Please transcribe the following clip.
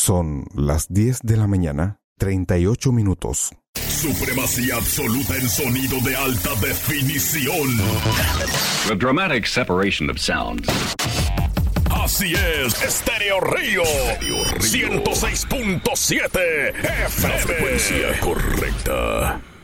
Son las 10 de la mañana, 38 minutos. Supremacía absoluta en sonido de alta definición. The dramatic separation of sounds. Así es, Estéreo Río 106.7 FM. La frecuencia correcta.